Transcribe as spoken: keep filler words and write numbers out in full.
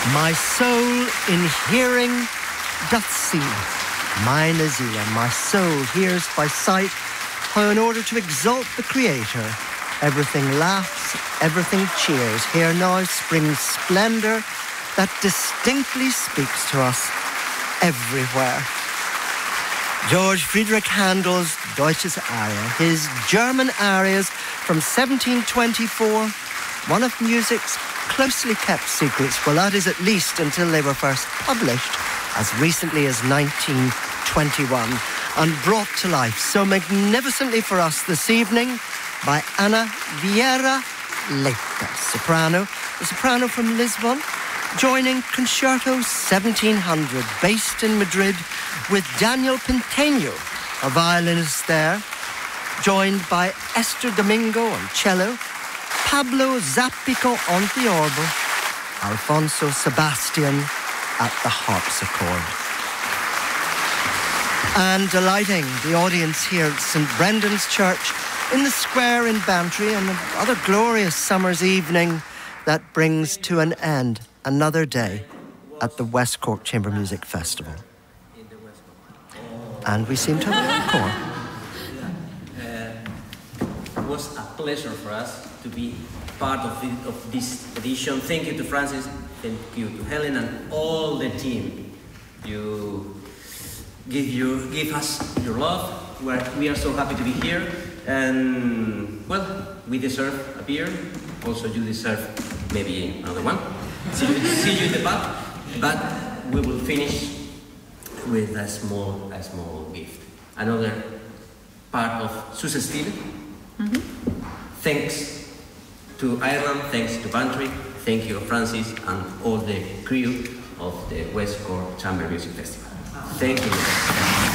My soul in hearing doth see, mine is ear, my soul hears by sight, how in order to exalt the Creator, everything laughs, everything cheers. Here now springs splendour that distinctly speaks to us everywhere. George Friedrich Handel's Deutsches Aria, his German arias from seventeen twenty-four, one of music's closely kept secrets. Well, that is at least until they were first published as recently as nineteen twenty-one and brought to life so magnificently for us this evening by Ana Vieira Leite, soprano, the soprano from Lisbon, joining Concerto seventeen hundred, based in Madrid, with Daniel Pinteño, a violinist there, joined by Esther Domingo on cello, Pablo Zappico on the organ, Alfonso Sebastian at the harpsichord. And delighting the audience here at Saint Brendan's Church in the square in Bantry, and another glorious summer's evening that brings to an end another day at the West Cork Chamber Music Festival. And we seem to have an encore. Uh, it was a pleasure for us to be part of, the, of this edition. Thank you to Francis, thank you to Helen and all the team. You give, you, give us your love. We're, we are so happy to be here. And, well, we deserve a beer. Also, you deserve maybe another one. See you, see you in the pub. But we will finish with a small, a small gift. Another part of Susan Steele. Mm-hmm. Thanks to Ireland, thanks to Bantry, thank you, Francis, and all the crew of the West Cork Chamber Music Festival. Thank you.